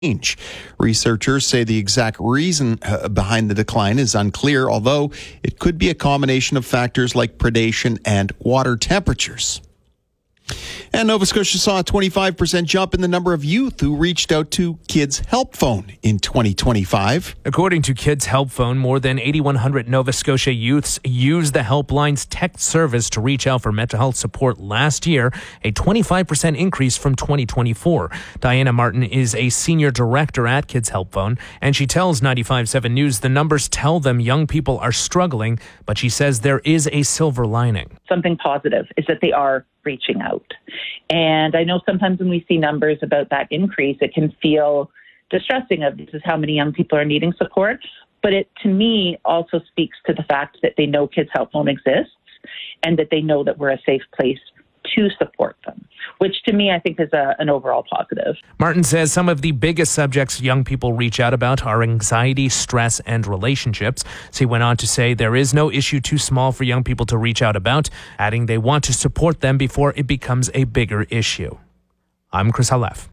change. Researchers say the exact reason behind the decline is unclear, although it could be a combination of factors like predation and water temperatures. And Nova Scotia saw a 25% jump in the number of youth who reached out to Kids Help Phone in 2025. According to Kids Help Phone, more than 8,100 Nova Scotia youths used the helpline's text service to reach out for mental health support last year, a 25% increase from 2024. Diana Martin is a senior director at Kids Help Phone, and she tells 95.7 News the numbers tell them young people are struggling, but she says there is a silver lining. Something positive is that they are reaching out. And I know sometimes when we see numbers about that increase, it can feel distressing of this is how many young people are needing support. But it, to me, also speaks to the fact that they know Kids Help Phone exists and that they know that we're a safe place to support them, which to me I think is an overall positive. Martin says some of the biggest subjects young people reach out about are anxiety, stress, and relationships. So he went on to say there is no issue too small for young people to reach out about, adding they want to support them before it becomes a bigger issue. I'm Chris Halef.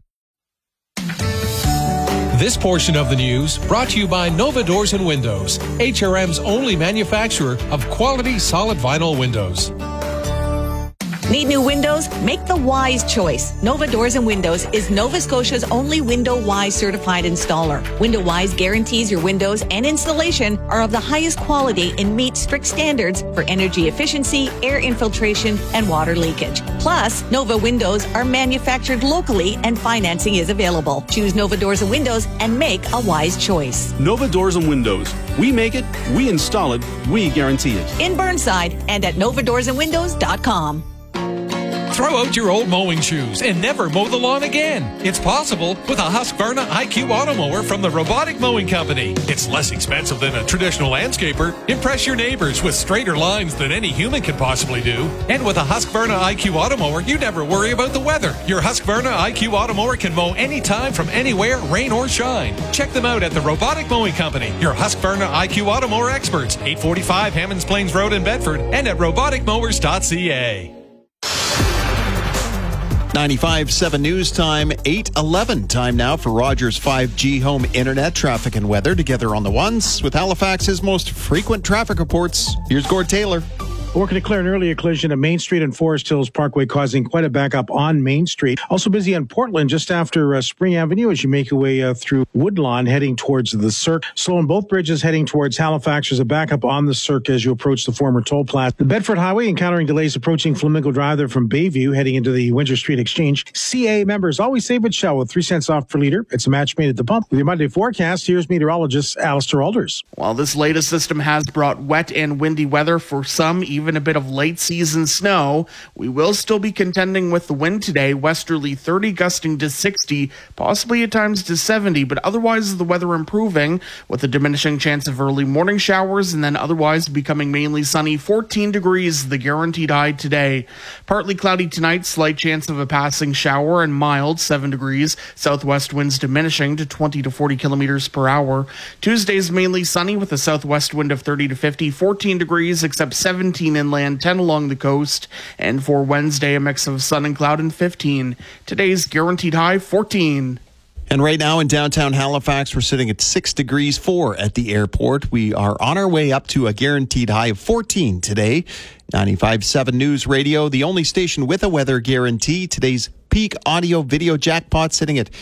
This portion of the news brought to you by Nova Doors and Windows, HRM's only manufacturer of quality solid vinyl windows. Need new windows? Make the wise choice. Nova Doors and Windows is Nova Scotia's only Window Wise certified installer. Window Wise guarantees your windows and installation are of the highest quality and meet strict standards for energy efficiency, air infiltration, and water leakage. Plus, Nova Windows are manufactured locally and financing is available. Choose Nova Doors and Windows and make a wise choice. Nova Doors and Windows. We make it, we install it, we guarantee it. In Burnside and at novadoorsandwindows.com. Throw out your old mowing shoes and never mow the lawn again. It's possible with a Husqvarna IQ Auto Mower from the Robotic Mowing Company. It's less expensive than a traditional landscaper. Impress your neighbors with straighter lines than any human can possibly do. And with a Husqvarna IQ Auto Mower, you never worry about the weather. Your Husqvarna IQ Auto Mower can mow anytime from anywhere, rain or shine. Check them out at the Robotic Mowing Company, your Husqvarna IQ Auto Mower experts, 845 Hammonds Plains Road in Bedford, and at roboticmowers.ca. 95.7 News Time, 8:11 time now for Rogers 5G home internet traffic and weather together on the ones with Halifax's most frequent traffic reports. Here's Gord Taylor. Working to clear an earlier collision at Main Street and Forest Hills Parkway, causing quite a backup on Main Street. Also busy on Portland just after Spring Avenue as you make your way through Woodlawn heading towards the Cirque. Slow on both bridges heading towards Halifax. There's a backup on the Cirque as you approach the former toll plaza. The Bedford Highway encountering delays approaching Flamingo Drive there from Bayview heading into the Windsor Street Exchange. CA members always save at Shell with 3 cents off per liter. It's a match made at the pump. With your Monday forecast, here's meteorologist Alistair Alders. Well, this latest system has brought wet and windy weather for some, even a bit of late season snow. We will still be contending with the wind today, westerly 30 gusting to 60, possibly at times to 70, but otherwise the weather improving with a diminishing chance of early morning showers and then otherwise becoming mainly sunny. 14 degrees, the guaranteed high today. Partly cloudy tonight, slight chance of a passing shower and mild, 7 degrees. Southwest winds diminishing to 20 to 40 kilometers per hour. Tuesday's mainly sunny with a southwest wind of 30 to 50, 14 degrees except 17 inland, 10 along the coast. And for Wednesday, a mix of sun and cloud and 15. Today's guaranteed high, 14. And right now in downtown Halifax, we're sitting at 6 degrees 4 at the airport. We are on our way up to a guaranteed high of 14 today. 95.7 News Radio, the only station with a weather guarantee. Today's peak audio video jackpot sitting at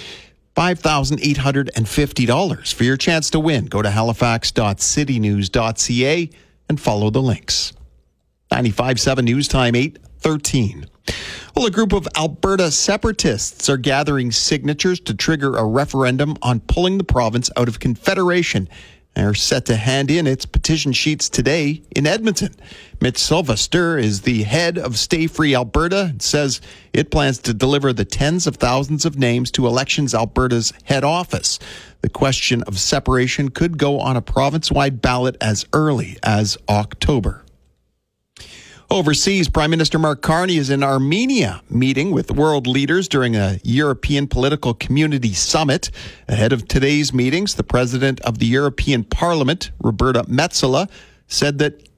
$5,850. For your chance to win, go to halifax.citynews.ca and follow the links. 95.7 News Time, 8:13. Well, a group of Alberta separatists are gathering signatures to trigger a referendum on pulling the province out of Confederation. They're set to hand in its petition sheets today in Edmonton. Mitch Sylvester is the head of Stay Free Alberta and says it plans to deliver the tens of thousands of names to Elections Alberta's head office. The question of separation could go on a province-wide ballot as early as October. Overseas, Prime Minister Mark Carney is in Armenia meeting with world leaders during a European Political Community Summit. Ahead of today's meetings, the President of the European Parliament, Roberta Metsola, said that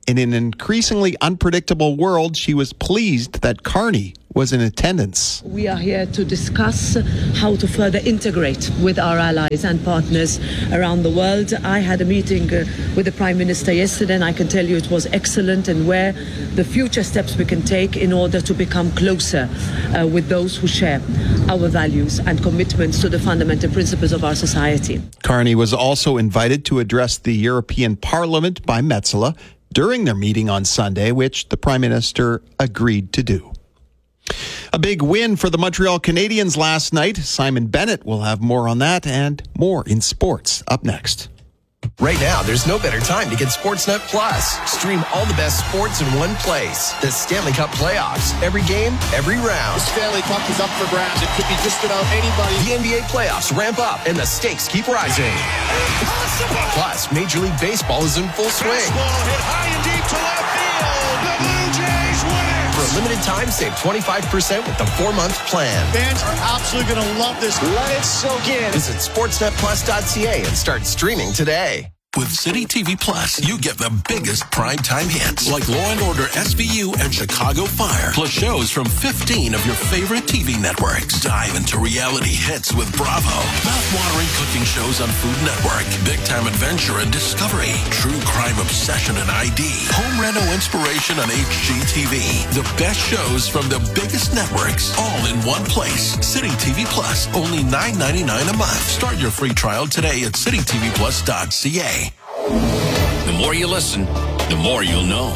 In an increasingly unpredictable world, she was pleased that Carney was in attendance. We are here to discuss how to further integrate with our allies and partners around the world. I had a meeting with the Prime Minister yesterday, and I can tell you it was excellent, and where the future steps we can take in order to become closer with those who share our values and commitments to the fundamental principles of our society. Carney was also invited to address the European Parliament by Metsola during their meeting on Sunday, which the Prime Minister agreed to do. A big win for the Montreal Canadiens last night. Simon Bennett will have more on that and more in sports up next. Right now, there's no better time to get Sportsnet Plus. Stream all the best sports in one place. The Stanley Cup playoffs. Every game, every round. The Stanley Cup is up for grabs. It could be just about anybody. The NBA playoffs ramp up and the stakes keep rising. Impossible! Plus, Major League Baseball is in full swing. Baseball hit high and deep to left field. The Blue Jays win it! For a limited time, save 25% with the 4-month plan. Fans are absolutely going to love this. Let it soak in. Visit sportsnetplus.ca and start streaming today. With City TV Plus, you get the biggest primetime hits like Law & Order SVU and Chicago Fire, plus shows from 15 of your favorite TV networks. Dive into reality hits with Bravo, mouth-watering cooking shows on Food Network, big-time adventure and discovery, true crime obsession and ID, home reno inspiration on HGTV. The best shows from the biggest networks, all in one place. City TV Plus, only $9.99 a month. Start your free trial today at citytvplus.ca. The more you listen, the more you'll know.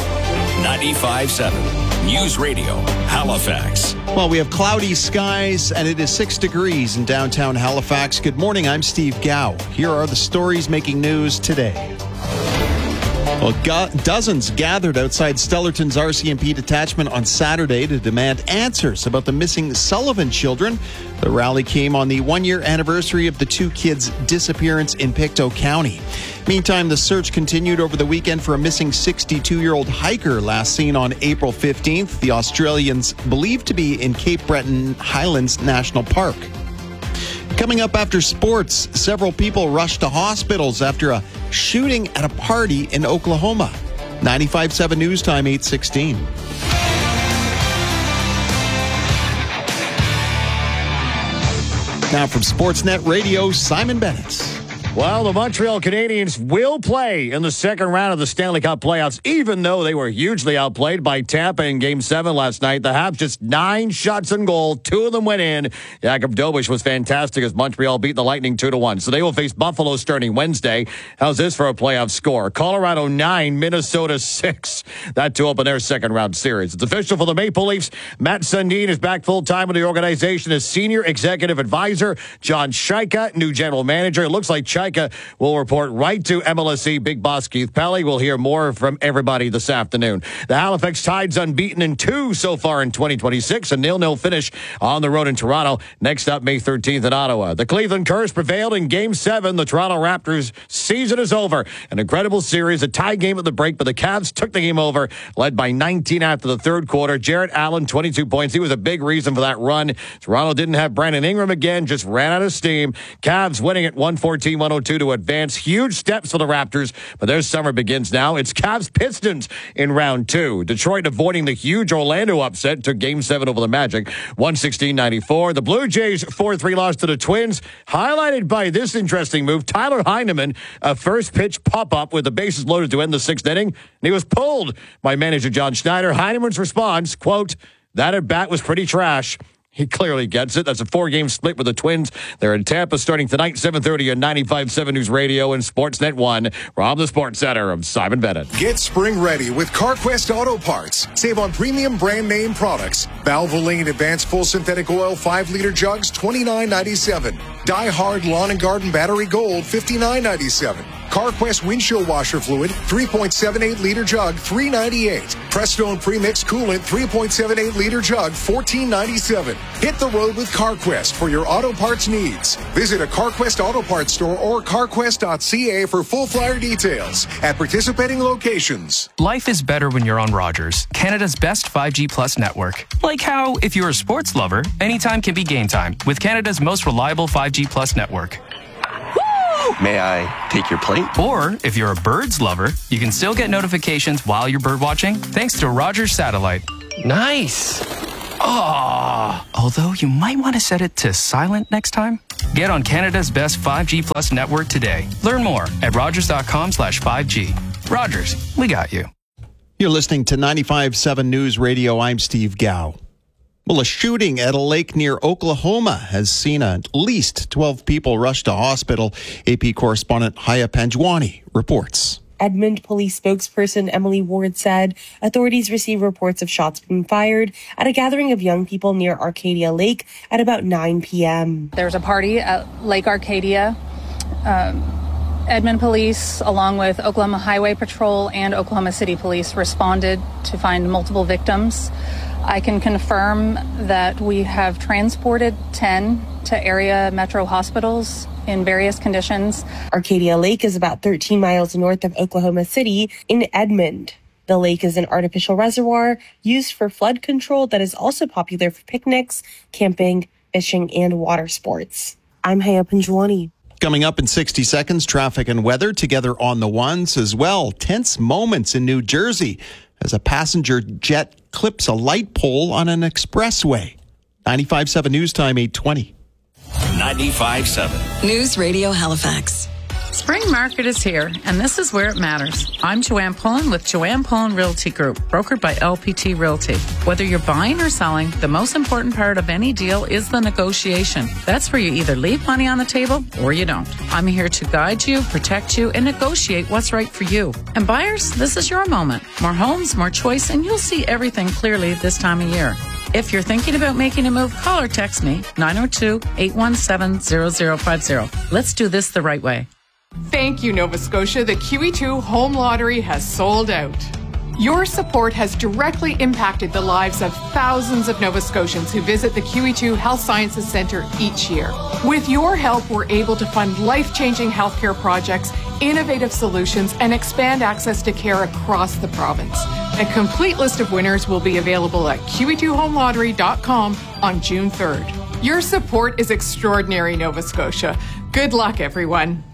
95.7 News Radio, Halifax. Well, we have cloudy skies and it is 6 degrees in downtown Halifax. Good morning, I'm Steve Gow. Here are the stories making news today. Well, dozens gathered outside Stellarton's RCMP detachment on Saturday to demand answers about the missing Sullivan children. The rally came on the one-year anniversary of the two kids' disappearance in Pictou County. Meantime, the search continued over the weekend for a missing 62-year-old hiker last seen on April 15th. The Australians believed to be in Cape Breton Highlands National Park. Coming up after sports, several people rushed to hospitals after a shooting at a party in Oklahoma. 95.7 News Time, 8:16. Now from Sportsnet Radio, Simon Bennett. Well, the Montreal Canadiens will play in the second round of the Stanley Cup playoffs, even though they were hugely outplayed by Tampa in Game 7 last night. The Habs just 9 shots on goal. 2 of them went in. Jakub Dobeš was fantastic as Montreal beat the Lightning 2-1. So they will face Buffalo starting Wednesday. How's this for a playoff score? Colorado 9, Minnesota 6. That to open their second round series. It's official for the Maple Leafs. Matt Sundin is back full-time with the organization as senior executive advisor. John Shaika, new general manager. It looks like Shaika will report right to MLSE big boss Keith Pelley. We'll hear more from everybody this afternoon. The Halifax Tide's unbeaten in 2 so far in 2026. A 0-0 finish on the road in Toronto. Next up, May 13th in Ottawa. The Cleveland Curse prevailed in Game 7. The Toronto Raptors season is over. An incredible series, a tie game at the break, but the Cavs took the game over, led by 19 after the third quarter. Jarrett Allen, 22 points. He was a big reason for that run. Toronto didn't have Brandon Ingram again, just ran out of steam. Cavs winning at 114-102 to advance. Huge steps for the Raptors, but their summer begins now. It's Cavs Pistons in round 2. Detroit avoiding the huge Orlando upset, took Game 7 over the Magic, 116-94. The Blue Jays 4-3 loss to the Twins, highlighted by this interesting move. Tyler Heineman, a first pitch pop-up with the bases loaded to end the 6th inning, and he was pulled by manager John Schneider. Heineman's response, quote, "That at bat was pretty trash." He clearly gets it. That's a 4-game split with the Twins. They're in Tampa starting tonight, 7:30 on 95.7 News Radio and Sportsnet 1. From the Sports Center, I'm Simon Bennett. Get spring ready with CarQuest Auto Parts. Save on premium brand name products. Valvoline Advanced Full Synthetic Oil 5-liter jugs, $29.97. Die Hard Lawn and Garden Battery Gold, $59.97. CarQuest Windshield Washer Fluid, 3.78-liter jug, $3.98. Prestone Premix Coolant, 3.78-liter jug, $14.97. Hit the road with CarQuest for your auto parts needs. Visit a CarQuest Auto Parts store or carquest.ca for full flyer details at participating locations. Life is better when you're on Rogers, Canada's best 5G Plus network. Like how, if you're a sports lover, anytime can be game time with Canada's most reliable 5G Plus network. May I take your plate? Or, if you're a birds lover, you can still get notifications while you're bird watching thanks to Rogers Satellite. Nice. Oh, although you might want to set it to silent next time. Get on Canada's best 5G Plus network today. Learn more at rogers.com/5G. Rogers, we got you. You're listening to 95.7 News Radio. I'm Steve Gow. Well, a shooting at a lake near Oklahoma has seen at least 12 people rush to hospital. AP correspondent Haya Panjwani reports. Edmond police spokesperson Emily Ward said authorities received reports of shots being fired at a gathering of young people near Arcadia Lake at about 9 p.m. There was a party at Lake Arcadia. Edmond police, along with Oklahoma Highway Patrol and Oklahoma City Police, responded to find multiple victims. I can confirm that we have transported 10 to area metro hospitals in various conditions. Arcadia Lake is about 13 miles north of Oklahoma City in Edmond. The lake is an artificial reservoir used for flood control that is also popular for picnics, camping, fishing, and water sports. I'm Haya Panjwani. Coming up in 60 seconds, traffic and weather together on the ones as well. Tense moments in New Jersey as a passenger jet clips a light pole on an expressway. 95.7 News Time, 8:20. 95.7 News Radio Halifax. Spring market is here, and this is where it matters. I'm Joanne Pullen with Joanne Pullen Realty Group, brokered by LPT Realty. Whether you're buying or selling, the most important part of any deal is the negotiation. That's where you either leave money on the table or you don't. I'm here to guide you, protect you, and negotiate what's right for you. And buyers, this is your moment. More homes, more choice, and you'll see everything clearly this time of year. If you're thinking about making a move, call or text me, 902-817-0050. Let's do this the right way. Thank you, Nova Scotia. The QE2 Home Lottery has sold out. Your support has directly impacted the lives of thousands of Nova Scotians who visit the QE2 Health Sciences Centre each year. With your help, we're able to fund life-changing healthcare projects, innovative solutions, and expand access to care across the province. A complete list of winners will be available at QE2HomeLottery.com on June 3rd. Your support is extraordinary, Nova Scotia. Good luck, everyone.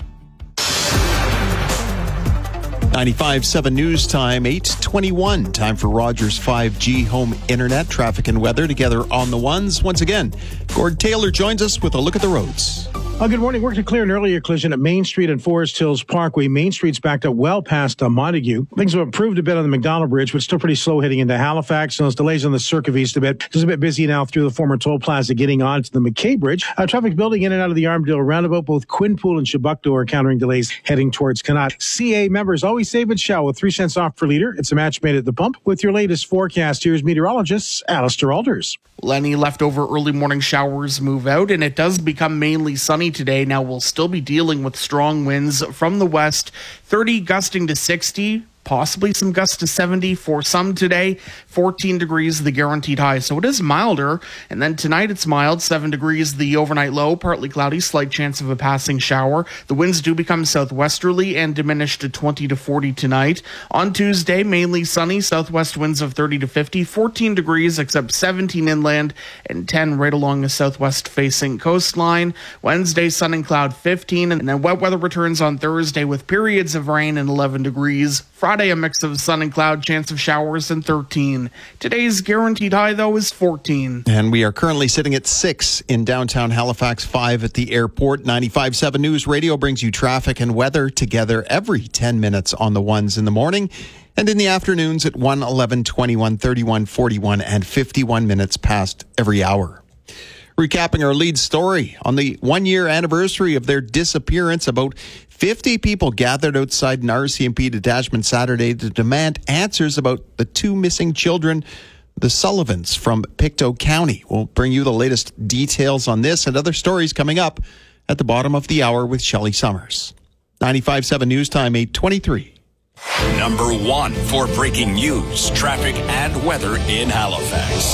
95.7 News Time, 8:21. Time for Rogers 5G home internet, traffic and weather together on the ones. Once again, Gord Taylor joins us with a look at the roads. Good morning. Work to clear an earlier collision at Main Street and Forest Hills Parkway. Main Street's backed up well past Montague. Things have improved a bit on the McDonald Bridge, but still pretty slow heading into Halifax. And those delays on the Circuit East a bit. Just a bit busy now through the former toll plaza getting on to the McKay Bridge. Traffic building in and out of the Armadale roundabout. Both Quinpool and Chebucto are encountering delays heading towards Connaught. CA members always save at Shell with 3 cents off per liter. It's a match made at the pump. With your latest forecast, here's meteorologist Alistair Alders. Any leftover early morning showers move out, and it does become mainly sunny today. Now we'll still be dealing with strong winds from the west, 30 gusting to 60. Possibly some gusts to 70 for some today. 14 degrees the guaranteed high, so it is milder. And then tonight it's mild, 7 degrees the overnight low, partly cloudy, slight chance of a passing shower. The winds do become southwesterly and diminish to 20 to 40 tonight. On Tuesday, mainly sunny, southwest winds of 30 to 50, 14 degrees except 17 inland and 10 right along the southwest facing coastline. Wednesday, sun and cloud 15, and then wet weather returns on Thursday with periods of rain and 11 degrees. Friday, a mix of sun and cloud, chance of showers, and 13. Today's guaranteed high, though, is 14. And we are currently sitting at 6 in downtown Halifax, 5 at the airport. 95.7 News Radio brings you traffic and weather together every 10 minutes on the ones in the morning and in the afternoons at 1, 11, 21, 31, 41, and 51 minutes past every hour. Recapping our lead story, on the 1-year anniversary of their disappearance, about 50 people gathered outside an RCMP detachment Saturday to demand answers about the 2 missing children, the Sullivans from Pictou County. We'll bring you the latest details on this and other stories coming up at the bottom of the hour with Shelley Summers. 95.7 News Time, 8:23. Number 1 for breaking news, traffic, and weather in Halifax.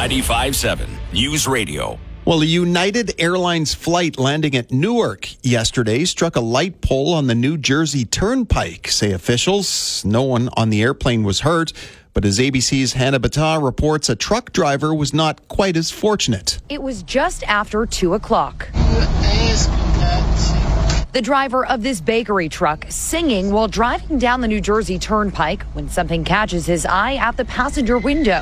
95.7 News Radio. Well, a United Airlines flight landing at Newark yesterday struck a light pole on the New Jersey Turnpike, say officials. No one on the airplane was hurt, but as ABC's Hannah Battah reports, a truck driver was not quite as fortunate. It was just after 2 o'clock. the driver of this bakery truck, singing while driving down the New Jersey Turnpike when something catches his eye out the passenger window.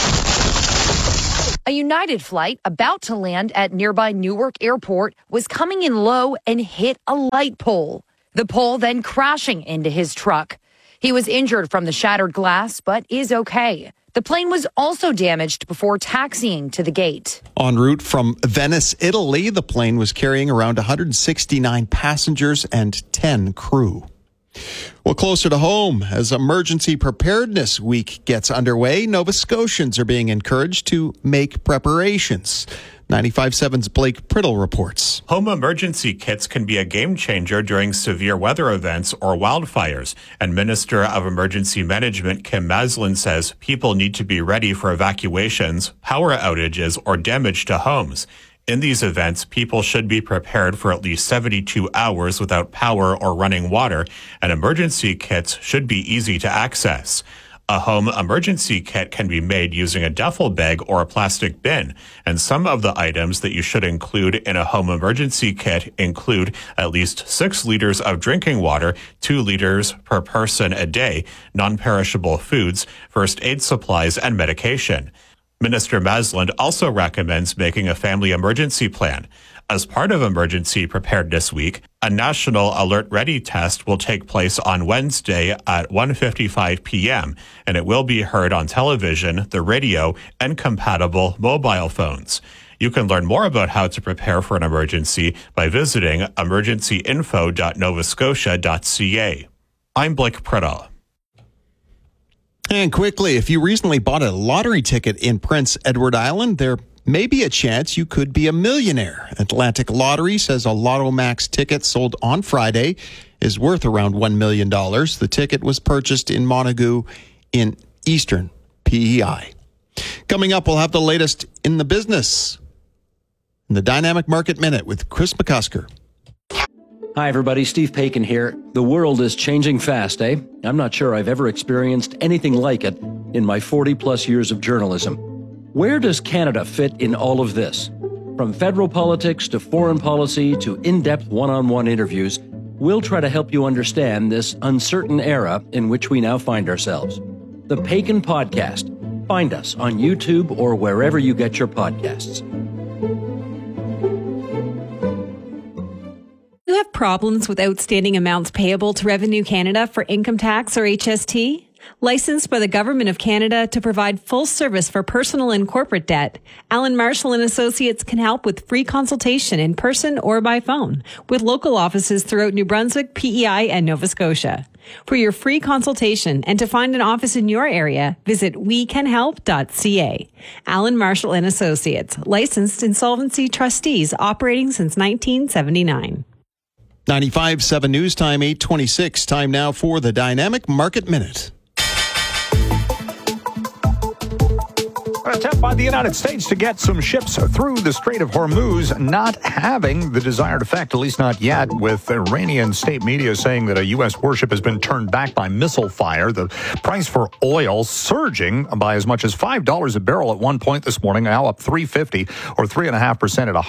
A United flight about to land at nearby Newark Airport was coming in low and hit a light pole. The pole then crashing into his truck. He was injured from the shattered glass, but is okay. The plane was also damaged before taxiing to the gate. En route from Venice, Italy, the plane was carrying around 169 passengers and 10 crew. Well, closer to home, as Emergency Preparedness Week gets underway, Nova Scotians are being encouraged to make preparations. 95.7's Blake Priddle reports. Home emergency kits can be a game changer during severe weather events or wildfires. And Minister of Emergency Management Kim Maslin says people need to be ready for evacuations, power outages, or damage to homes. In these events, people should be prepared for at least 72 hours without power or running water, and emergency kits should be easy to access. A home emergency kit can be made using a duffel bag or a plastic bin, and some of the items that you should include in a home emergency kit include at least 6 liters of drinking water, 2 liters per person a day, non-perishable foods, first aid supplies, and medication. Minister Maslin also recommends making a family emergency plan. As part of Emergency Preparedness Week, a National Alert Ready test will take place on Wednesday at 1:55 p.m., and it will be heard on television, the radio, and compatible mobile phones. You can learn more about how to prepare for an emergency by visiting emergencyinfo.novascotia.ca. I'm Blake Priddle. And quickly, if you recently bought a lottery ticket in Prince Edward Island, there may be a chance you could be a millionaire. Atlantic Lottery says a Lotto Max ticket sold on Friday is worth around $1 million. The ticket was purchased in Montague in Eastern PEI. Coming up, we'll have the latest in the business in the Dynamic Market Minute with Chris McCusker. Hi, everybody. Steve Paikin here. The world is changing fast, eh? I'm not sure I've ever experienced anything like it in my 40-plus years of journalism. Where does Canada fit in all of this? From federal politics to foreign policy to in-depth one-on-one interviews, we'll try to help you understand this uncertain era in which we now find ourselves. The Paikin Podcast. Find us on YouTube or wherever you get your podcasts. You have problems with outstanding amounts payable to Revenue Canada for income tax or HST? Licensed by the Government of Canada to provide full service for personal and corporate debt, Alan Marshall and Associates can help with free consultation in person or by phone with local offices throughout New Brunswick, PEI, and Nova Scotia. For your free consultation and to find an office in your area, visit wecanhelp.ca. Alan Marshall and Associates, licensed insolvency trustees operating since 1979. 95.7 News Time, 8:26. Time now for the Dynamic Market Minute. An attempt by the United States to get some ships through the Strait of Hormuz not having the desired effect, at least not yet, with Iranian state media saying that a U.S. warship has been turned back by missile fire. The price for oil surging by as much as $5 a barrel at one point this morning, now up $3.50 or 3.5% at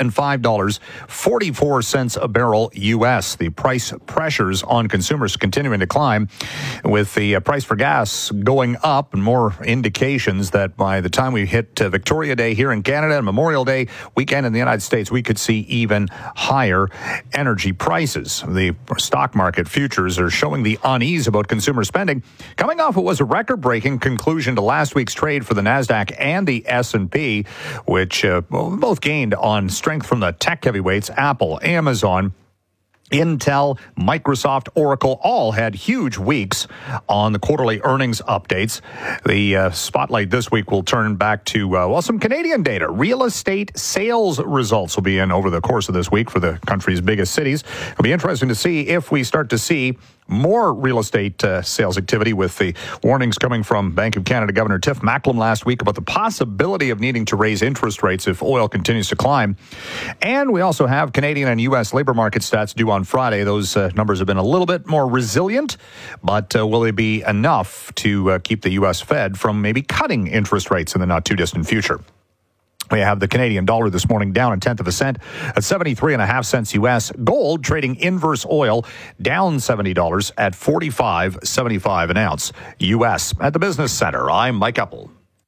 $105.44 a barrel U.S. The price pressures on consumers continuing to climb, with the price for gas going up and more indications that by the time we hit Victoria Day here in Canada and Memorial Day weekend in the United States, we could see even higher energy prices. The stock market futures are showing the unease about consumer spending, coming off what was a record-breaking conclusion to last week's trade for the NASDAQ and the S&P, which both gained on strength from the tech heavyweights, Apple, Amazon, Intel, Microsoft, Oracle, all had huge weeks on the quarterly earnings updates. The spotlight this week will turn back to, some Canadian data. Real estate sales results will be in over the course of this week for the country's biggest cities. It'll be interesting to see if we start to see more real estate sales activity, with the warnings coming from Bank of Canada Governor Tiff Macklem last week about the possibility of needing to raise interest rates if oil continues to climb. And we also have Canadian and U.S. labor market stats due on Friday. Those numbers have been a little bit more resilient, but will they be enough to keep the U.S. Fed from maybe cutting interest rates in the not too distant future? We have the Canadian dollar this morning down 1/10 of a cent at 73.5 cents U.S. Gold trading inverse oil down $70 at $45.75 an ounce U.S. At the Business Center, I'm Mike Eppel.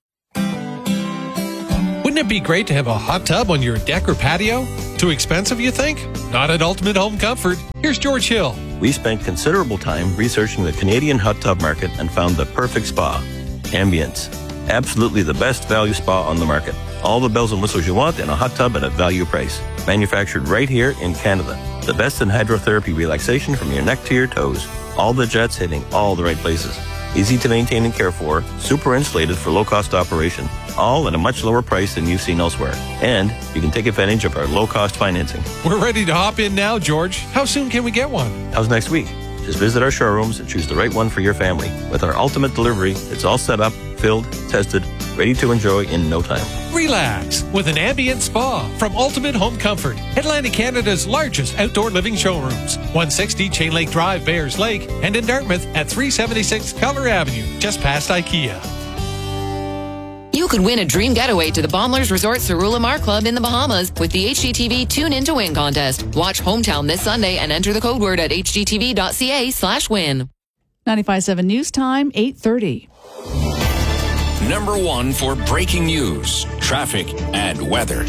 Wouldn't it be great to have a hot tub on your deck or patio? Too expensive, you think? Not at Ultimate Home Comfort. Here's George Hill. We spent considerable time researching the Canadian hot tub market and found the perfect spa. Ambience. Absolutely the best value spa on the market. All the bells and whistles you want in a hot tub at a value price. Manufactured right here in Canada. The best in hydrotherapy relaxation from your neck to your toes. All the jets hitting all the right places. Easy to maintain and care for. Super insulated for low-cost operation. All at a much lower price than you've seen elsewhere. And you can take advantage of our low-cost financing. We're ready to hop in now, George. How soon can we get one? How's next week? Just visit our showrooms and choose the right one for your family. With our ultimate delivery, it's all set up, filled, tested, ready to enjoy in no time. Relax with an ambient spa from Ultimate Home Comfort, Atlantic Canada's largest outdoor living showrooms. 160 Chain Lake Drive, Bears Lake, and in Dartmouth at 376 Keller Avenue, just past IKEA. You could win a dream getaway to the Bombers Resort Cerula Mar Club in the Bahamas with the HGTV Tune In to Win contest. Watch Hometown this Sunday and enter the code word at hgtv.ca/win. 95.7 News Time, 8:30. Number 1 for breaking news, traffic, and weather.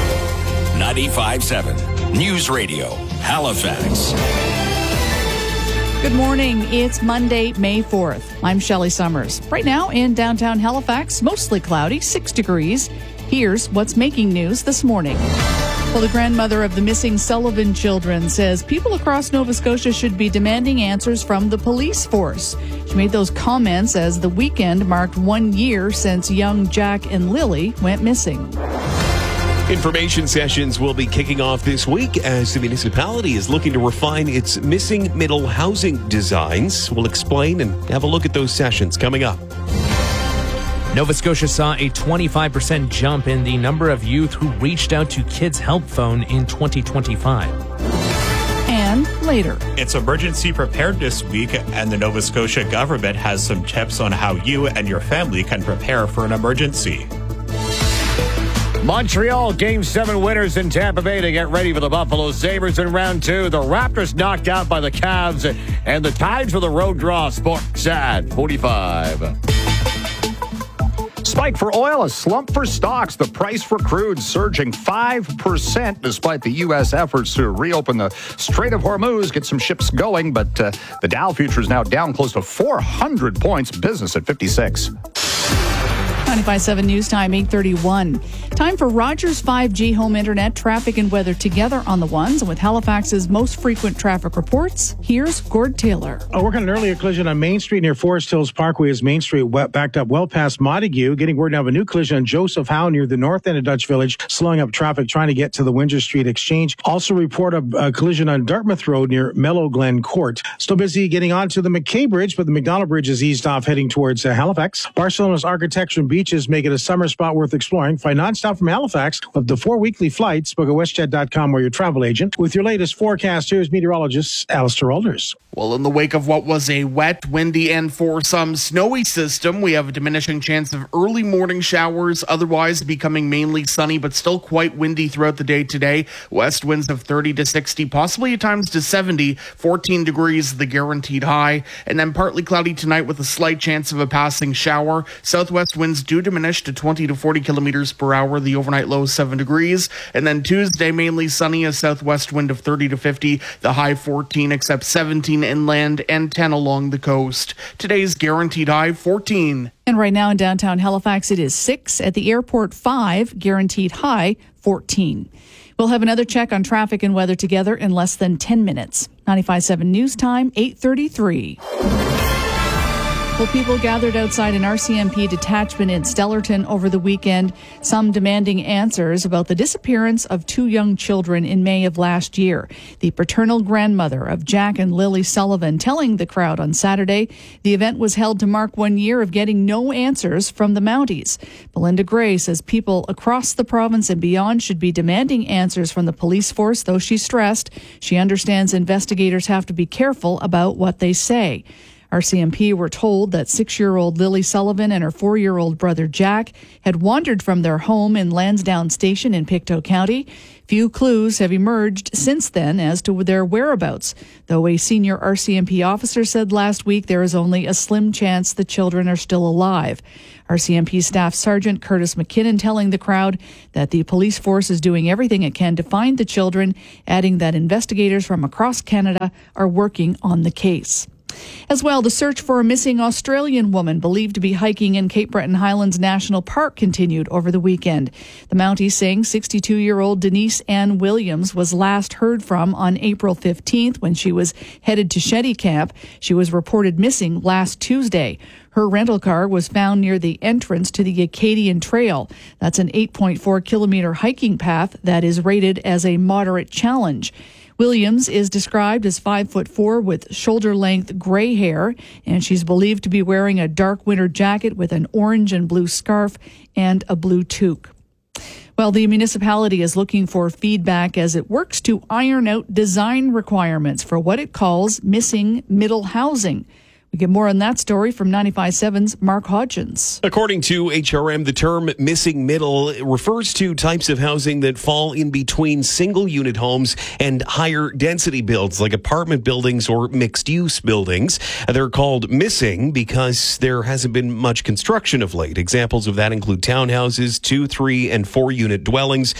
95.7 News Radio, Halifax. Good morning. It's Monday, May 4th. I'm Shelley Summers. Right now in downtown Halifax, mostly cloudy, 6 degrees. Here's what's making news this morning. Well, the grandmother of the missing Sullivan children says people across Nova Scotia should be demanding answers from the police force. She made those comments as the weekend marked 1 year since young Jack and Lily went missing. Information sessions will be kicking off this week as the municipality is looking to refine its missing middle housing designs. We'll explain and have a look at those sessions coming up. Nova Scotia saw a 25% jump in the number of youth who reached out to Kids Help Phone in 2025. And later. It's Emergency Preparedness Week, and the Nova Scotia government has some tips on how you and your family can prepare for an emergency. Montreal Game 7 winners in Tampa Bay to get ready for the Buffalo Sabres in round 2. The Raptors knocked out by the Cavs, and the Tides for the road draw. Sports at 45. Spike for oil, a slump for stocks. The price for crude surging 5% despite the U.S. efforts to reopen the Strait of Hormuz, get some ships going. But the Dow future is now down close to 400 points. Business at 56. 95.7 News Time, 8:31. Time for Rogers 5G home internet, traffic and weather together on the ones. And with Halifax's most frequent traffic reports, here's Gord Taylor. Working an earlier collision on Main Street near Forest Hills Parkway as Main Street backed up well past Montague. Getting word now of a new collision on Joseph Howe near the north end of Dutch Village, slowing up traffic trying to get to the Windsor Street Exchange. Also report a collision on Dartmouth Road near Mellow Glen Court. Still busy getting onto the McKay Bridge, but the McDonald Bridge is eased off heading towards Halifax. Barcelona's architecture and beaches make it a summer spot worth exploring. Fly nonstop from Halifax with the 4 weekly flights. Book at WestJet.com or your travel agent. With your latest forecast, here's meteorologist Alistair Alders. Well, in the wake of what was a wet, windy, and for some snowy system, we have a diminishing chance of early morning showers, otherwise becoming mainly sunny, but still quite windy throughout the day today. West winds of 30 to 60, possibly at times to 70, 14 degrees, the guaranteed high. And then partly cloudy tonight with a slight chance of a passing shower. Southwest winds do diminish to 20 to 40 kilometers per hour, the overnight low 7 degrees. And then Tuesday, mainly sunny, a southwest wind of 30 to 50, the high 14, except 17 inland and 10 along the coast. Today's guaranteed high 14. And right now in downtown Halifax, it is 6. At the airport, 5. Guaranteed high 14. We'll have another check on traffic and weather together in less than 10 minutes. 95.7 News Time, 8:33. Well, people gathered outside an RCMP detachment in Stellarton over the weekend, some demanding answers about the disappearance of 2 young children in May of last year. The paternal grandmother of Jack and Lily Sullivan telling the crowd on Saturday the event was held to mark 1 year of getting no answers from the Mounties. Belinda Gray says people across the province and beyond should be demanding answers from the police force, though she stressed she understands investigators have to be careful about what they say. RCMP were told that 6-year-old Lily Sullivan and her 4-year-old brother Jack had wandered from their home in Lansdowne Station in Pictou County. Few clues have emerged since then as to their whereabouts, though a senior RCMP officer said last week there is only a slim chance the children are still alive. RCMP Staff Sergeant Curtis McKinnon telling the crowd that the police force is doing everything it can to find the children, adding that investigators from across Canada are working on the case. As well, the search for a missing Australian woman believed to be hiking in Cape Breton Highlands National Park continued over the weekend. The Mounties saying 62-year-old Denise Ann Williams was last heard from on April 15th when she was headed to Shetty Camp. She was reported missing last Tuesday. Her rental car was found near the entrance to the Acadian Trail. That's an 8.4-kilometer hiking path that is rated as a moderate challenge. Williams is described as 5'4" with shoulder-length gray hair, and she's believed to be wearing a dark winter jacket with an orange and blue scarf and a blue toque. Well, the municipality is looking for feedback as it works to iron out design requirements for what it calls missing middle housing. We get more on that story from 95.7's Mark Hodgins. According to HRM, the term missing middle refers to types of housing that fall in between single-unit homes and higher density builds like apartment buildings or mixed-use buildings. They're called missing because there hasn't been much construction of late. Examples of that include townhouses, 2, 3, and 4-unit dwellings,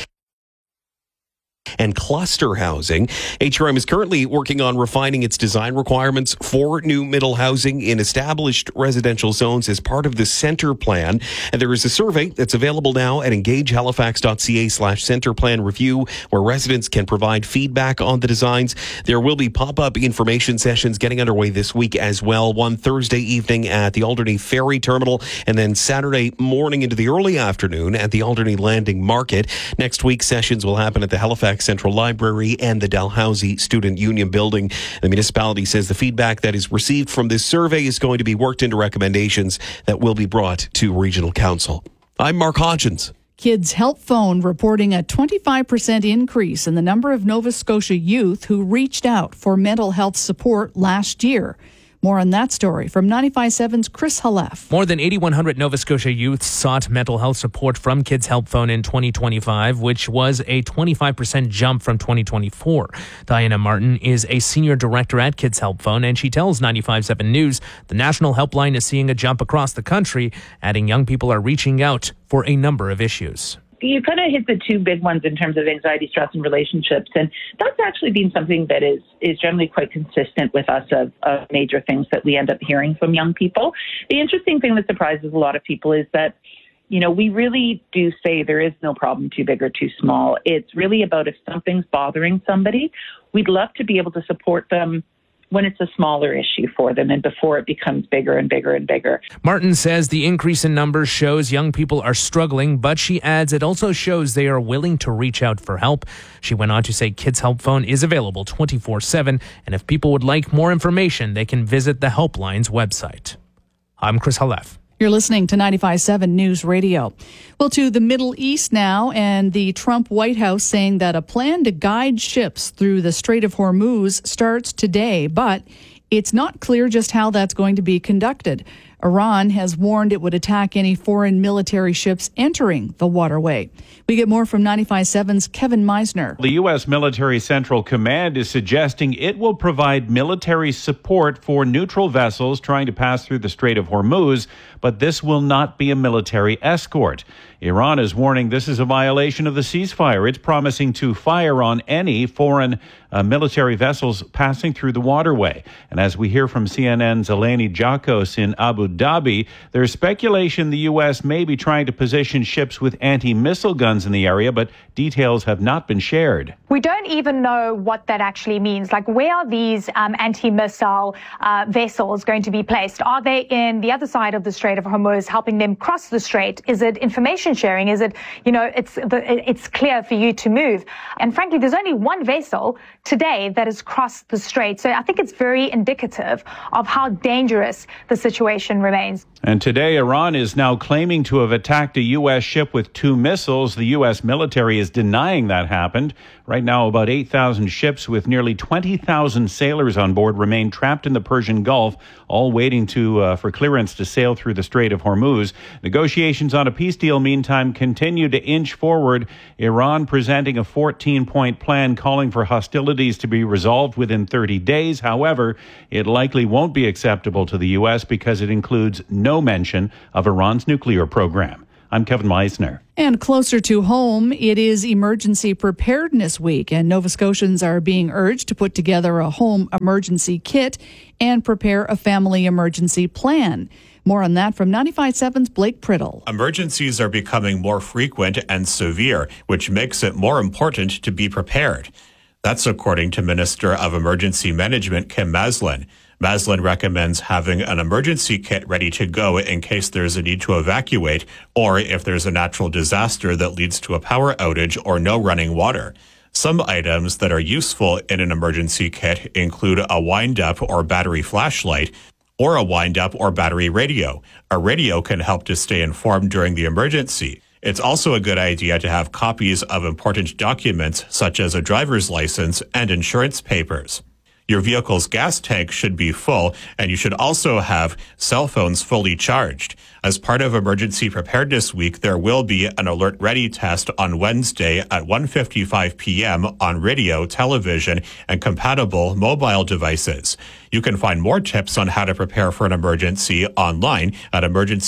and cluster housing. HRM is currently working on refining its design requirements for new middle housing in established residential zones as part of the Centre Plan. And there is a survey that's available now at engagehalifax.ca/Centre Plan Review, where residents can provide feedback on the designs. There will be pop-up information sessions getting underway this week as well. One Thursday evening at the Alderney Ferry Terminal, and then Saturday morning into the early afternoon at the Alderney Landing Market. Next week, sessions will happen at the Halifax Central Library and the Dalhousie Student Union Building. The municipality says the feedback that is received from this survey is going to be worked into recommendations that will be brought to Regional Council. I'm Mark Hodgins. Kids Help Phone reporting a 25% increase in the number of Nova Scotia youth who reached out for mental health support last year. More on that story from 95.7's Chris Halef. More than 8,100 Nova Scotia youth sought mental health support from Kids Help Phone in 2025, which was a 25% jump from 2024. Diana Martin is a senior director at Kids Help Phone, and she tells 95.7 News the national helpline is seeing a jump across the country, adding young people are reaching out for a number of issues. You kind of hit the two big ones in terms of anxiety, stress, and relationships. And that's actually been something that is generally quite consistent with us of major things that we end up hearing from young people. The interesting thing that surprises a lot of people is that, you know, we really do say there is no problem too big or too small. It's really about if something's bothering somebody, we'd love to be able to support them when it's a smaller issue for them and before it becomes bigger and bigger and bigger. Martin says the increase in numbers shows young people are struggling, but she adds it also shows they are willing to reach out for help. She went on to say Kids Help Phone is available 24/7, and if people would like more information, they can visit the Helpline's website. I'm Chris Halef. You're listening to 95.7 News Radio. Well, to the Middle East now, and the Trump White House saying that a plan to guide ships through the Strait of Hormuz starts today, but it's not clear just how that's going to be conducted. Iran has warned it would attack any foreign military ships entering the waterway. We get more from 95.7's Kevin Meisner. The U.S. Military Central Command is suggesting it will provide military support for neutral vessels trying to pass through the Strait of Hormuz, but this will not be a military escort. Iran is warning this is a violation of the ceasefire. It's promising to fire on any foreign military vessels passing through the waterway. And as we hear from CNN's Eleni Jakos in Abu Dhabi, there's speculation the U.S. may be trying to position ships with anti-missile guns in the area, but details have not been shared. We don't even know what that actually means. Like, where are these anti-missile vessels going to be placed? Are they in the other side of the Strait of Hormuz, helping them cross the strait? Is it information sharing? Is it, you know, it's clear for you to move? And frankly, there's only one vessel today that has crossed the strait. So I think it's very indicative of how dangerous the situation remains. And today, Iran is now claiming to have attacked a U.S. ship with 2 missiles. The U.S. military is denying that happened. Right now, about 8,000 ships with nearly 20,000 sailors on board remain trapped in the Persian Gulf, all waiting for clearance to sail through the Strait of Hormuz. Negotiations on a peace deal, meantime, continue to inch forward. Iran presenting a 14-point plan calling for hostilities to be resolved within 30 days. However, it likely won't be acceptable to the U.S. because it includes no mention of Iran's nuclear program. I'm Kevin Meisner. And closer to home, it is Emergency Preparedness Week, and Nova Scotians are being urged to put together a home emergency kit and prepare a family emergency plan. More on that from 95.7's Blake Priddle. Emergencies are becoming more frequent and severe, which makes it more important to be prepared. That's according to Minister of Emergency Management Kim Maslin. Maslin recommends having an emergency kit ready to go in case there's a need to evacuate or if there's a natural disaster that leads to a power outage or no running water. Some items that are useful in an emergency kit include a wind-up or battery flashlight or a wind-up or battery radio. A radio can help to stay informed during the emergency. It's also a good idea to have copies of important documents such as a driver's license and insurance papers. Your vehicle's gas tank should be full, and you should also have cell phones fully charged. As part of Emergency Preparedness Week, there will be an Alert Ready test on Wednesday at 1:55 p.m. on radio, television, and compatible mobile devices. You can find more tips on how to prepare for an emergency online at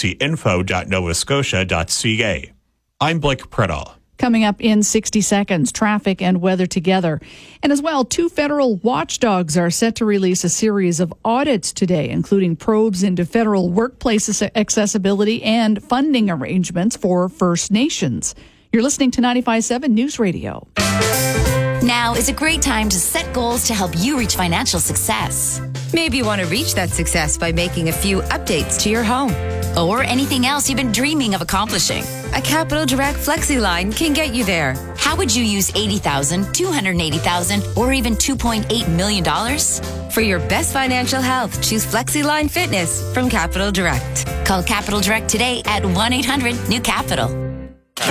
emergencyinfo.novascotia.ca. I'm Blake Priddle. Coming up in 60 seconds, traffic and weather together. And as well, 2 federal watchdogs are set to release a series of audits today, including probes into federal workplace accessibility and funding arrangements for First Nations. You're listening to 95.7 News Radio. Now is a great time to set goals to help you reach financial success. Maybe you want to reach that success by making a few updates to your home. Or anything else you've been dreaming of accomplishing. A Capital Direct FlexiLine can get you there. How would you use $80,000, $280,000, or even $2.8 million? For your best financial health, choose FlexiLine Fitness from Capital Direct. Call Capital Direct today at 1-800-NEW-CAPITAL.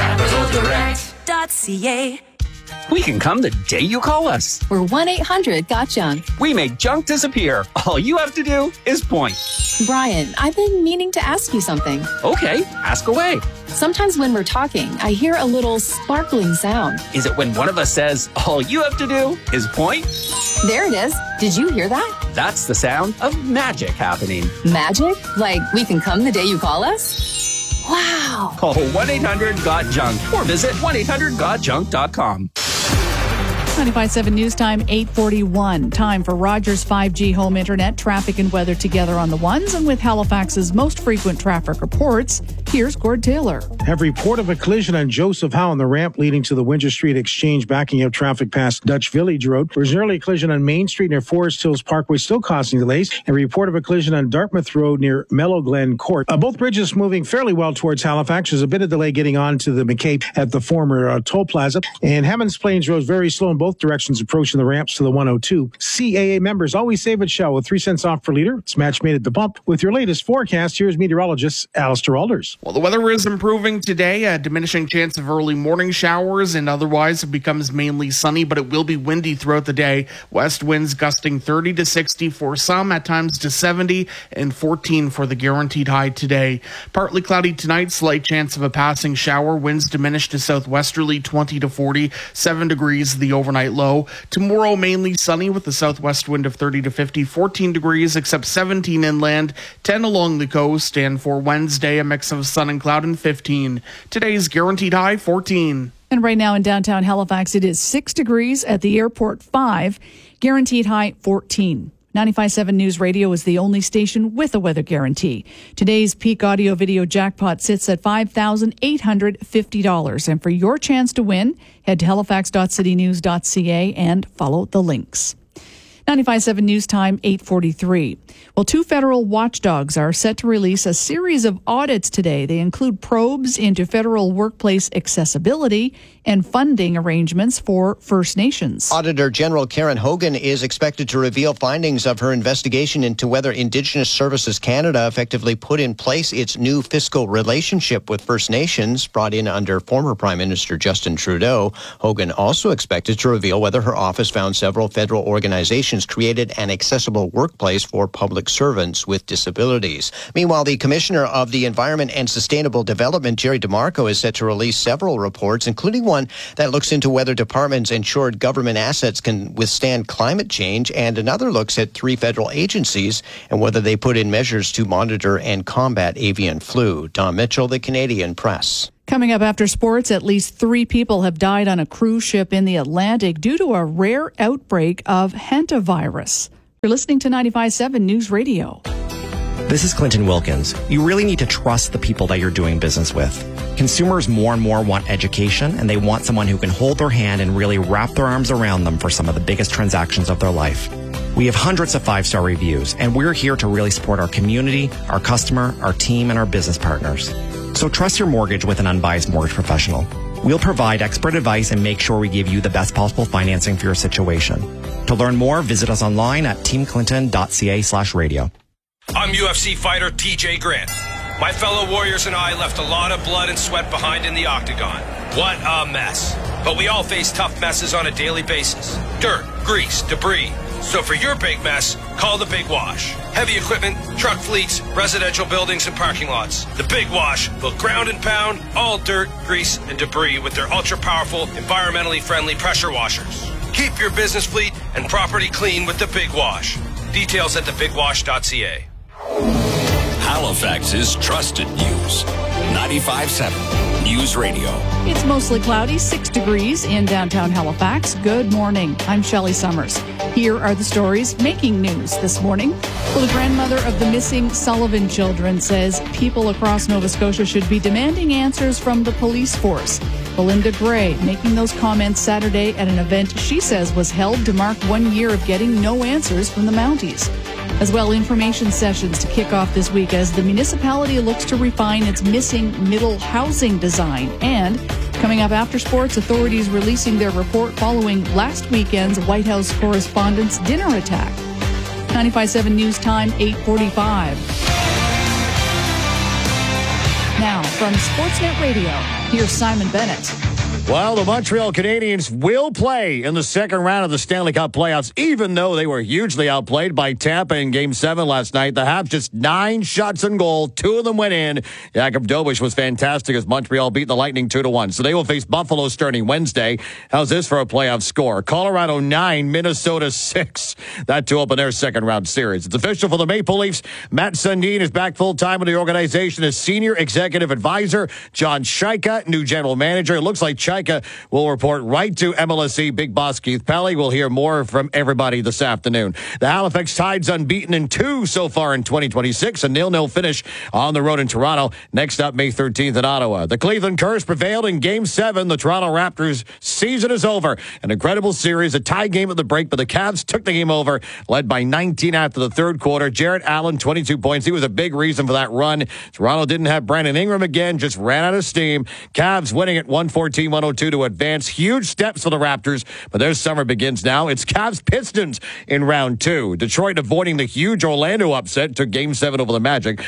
CapitalDirect.ca. We can come the day you call us. We're 1-800-GOT-JUNK. We make junk disappear. All you have to do is point. Brian, I've been meaning to ask you something. Okay, ask away. Sometimes when we're talking, I hear a little sparkling sound. Is it when one of us says, all you have to do is point? There it is. Did you hear that? That's the sound of magic happening. Magic? Like we can come the day you call us? Wow. Call 1-800-GOT-JUNK or visit 1-800-GOT-JUNK.com. 95.7 News Time, 8:41. Time for Rogers 5G home internet, traffic and weather together on the ones. And with Halifax's most frequent traffic reports, here's Gord Taylor. Have report of a collision on Joseph Howe on the ramp leading to the Windsor Street Exchange, backing up traffic past Dutch Village Road. There's an early collision on Main Street near Forest Hills Parkway, still causing delays. And report of a collision on Dartmouth Road near Mellow Glen Court. Both bridges moving fairly well towards Halifax. There's a bit of delay getting on to the McCabe at the former toll plaza. And Hammonds Plains Road very slow in both directions approaching the ramps to the 102. CAA members always save at Shell with 3 cents off per liter. It's match made at the pump. With your latest forecast, here's meteorologist Alistair Alders. Well, the weather is improving today. A diminishing chance of early morning showers, and otherwise it becomes mainly sunny, but it will be windy throughout the day. West winds gusting 30 to 60 for some, at times to 70, and 14 for the guaranteed high today. Partly cloudy tonight, slight chance of a passing shower. Winds diminish to southwesterly 20 to 40, 7 degrees the overnight low. Tomorrow, mainly sunny with the southwest wind of 30 to 50, 14 degrees, except 17 inland, 10 along the coast. And for Wednesday, a mix of sun and cloud and 15. Today's guaranteed high, 14. And right now in downtown Halifax, it is 6 degrees, at the airport 5, guaranteed high 14. 95.7 News Radio is the only station with a weather guarantee. Today's peak audio video jackpot sits at $5,850. And for your chance to win, head to halifax.citynews.ca and follow the links. 95.7 News Time, 8:43. Well, two federal watchdogs are set to release a series of audits today. They include probes into federal workplace accessibility and funding arrangements for First Nations. Auditor General Karen Hogan is expected to reveal findings of her investigation into whether Indigenous Services Canada effectively put in place its new fiscal relationship with First Nations, brought in under former Prime Minister Justin Trudeau. Hogan also expected to reveal whether her office found several federal organizations created an accessible workplace for public servants with disabilities. Meanwhile, the Commissioner of the Environment and Sustainable Development, Jerry DeMarco, is set to release several reports, including one that looks into whether departments insured government assets can withstand climate change, and another looks at 3 federal agencies and whether they put in measures to monitor and combat avian flu. Don Mitchell, The Canadian Press. Coming up after sports, at least 3 people have died on a cruise ship in the Atlantic due to a rare outbreak of hantavirus. You're listening to 95.7 News Radio. This is Clinton Wilkins. You really need to trust the people that you're doing business with. Consumers more and more want education, and they want someone who can hold their hand and really wrap their arms around them for some of the biggest transactions of their life. We have hundreds of 5-star reviews, and we're here to really support our community, our customer, our team, and our business partners. So trust your mortgage with an unbiased mortgage professional. We'll provide expert advice and make sure we give you the best possible financing for your situation. To learn more, visit us online at teamclinton.ca/radio. I'm UFC fighter TJ Grant. My fellow warriors and I left a lot of blood and sweat behind in the octagon. What a mess. But we all face tough messes on a daily basis. Dirt, grease, debris. So for your big mess, call the Big Wash. Heavy equipment, truck fleets, residential buildings, and parking lots. The Big Wash will ground and pound all dirt, grease, and debris with their ultra-powerful, environmentally friendly pressure washers. Keep your business fleet and property clean with the Big Wash. Details at thebigwash.ca. Halifax's trusted news. 95.7 News Radio. It's mostly cloudy, 6 degrees in downtown Halifax. Good morning. I'm Shelley Summers. Here are the stories making news this morning. Well, the grandmother of the missing Sullivan children says people across Nova Scotia should be demanding answers from the police force. Belinda Gray making those comments Saturday at an event she says was held to mark 1 year of getting no answers from the Mounties. As well, information sessions to kick off this week as the municipality looks to refine its missing middle housing design. And coming up after sports, authorities releasing their report following last weekend's White House Correspondents' dinner attack. 95.7 News Time, 8:45. Now, from Sportsnet Radio, here's Simon Bennett. Well, the Montreal Canadiens will play in the second round of the Stanley Cup playoffs, even though they were hugely outplayed by Tampa in Game 7 last night. The Habs just 9 shots on goal. 2 of them went in. Jakub Dobeš was fantastic as Montreal beat the Lightning 2-1. So they will face Buffalo starting Wednesday. How's this for a playoff score? Colorado 9, Minnesota 6. That to open their second round series. It's official for the Maple Leafs. Matt Sundin is back full-time with the organization as senior executive advisor. John Shaika, new general manager. It looks like Shaika will report right to MLSE Big Boss Keith Pelly. We'll hear more from everybody this afternoon. The Halifax Tide's unbeaten in 2 so far in 2026. A 0-0 finish on the road in Toronto. Next up, May 13th in Ottawa. The Cleveland Curse prevailed in Game 7. The Toronto Raptors' season is over. An incredible series, a tie game at the break, but the Cavs took the game over, led by 19 after the third quarter. Jarrett Allen, 22 points. He was a big reason for that run. Toronto didn't have Brandon Ingram again, just ran out of steam. Cavs winning at 114-102 to advance. Huge steps for the Raptors, but their summer begins now. It's Cavs Pistons in round 2. Detroit avoiding the huge Orlando upset, took Game 7 over the Magic,